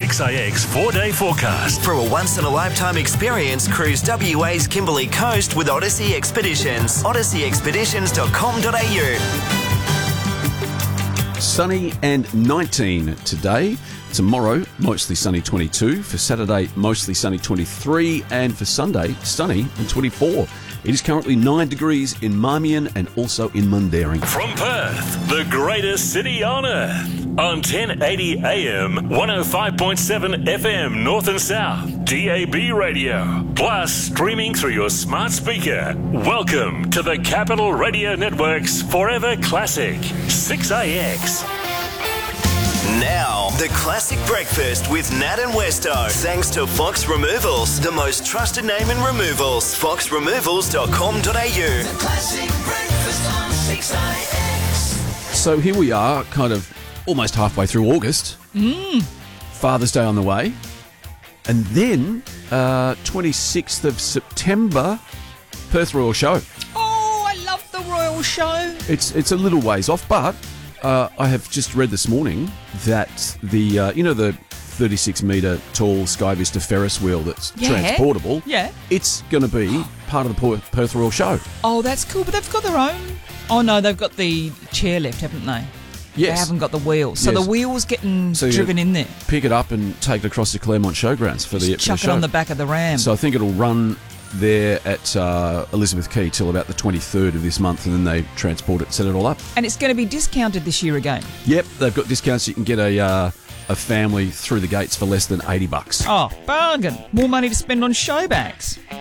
6AX 4-day forecast. For a once-in-a-lifetime experience, cruise WA's Kimberley Coast with Odyssey Expeditions. odysseyexpeditions.com.au. Sunny and 19 today. Tomorrow, mostly sunny 22. For Saturday, mostly sunny 23. And for Sunday, sunny and 24. It is currently 9 degrees in Marmion and also in Mundaring. From Perth, the greatest city on earth. On 1080 AM, 105.7 FM North and South, DAB radio. Plus, streaming through your smart speaker. Welcome to the Capital Radio Network's Forever Classic, 6AX. Now, the classic breakfast with Nat and Westo. Thanks to Fox Removals, the most trusted name in removals. foxremovals.com.au. The classic breakfast on 6AX. So here we are, kind of almost halfway through August. Father's Day on the way. And then, 26th of September, Perth Royal Show. Oh, I love the Royal Show. It's a little ways off, but I have just read this morning that the 36-metre tall Sky Vista Ferris wheel that's transportable, it's going to be part of the Perth Royal Show. Oh, that's cool, but they've got their own. Oh, no, they've got the chairlift, haven't they? Yes. They haven't got the wheel. So Yes. the wheel's getting driven in there. Pick it up and take it across to Claremont Showgrounds for the Chuck show. it on the back of the Ram. So I think it'll run there at Elizabeth Quay till about the 23rd of this month, and then they transport it and set it all up. And it's going to be discounted this year again. Yep, they've got discounts. You can get a family through the gates for less than $80. Oh, bargain. More money to spend on show bags.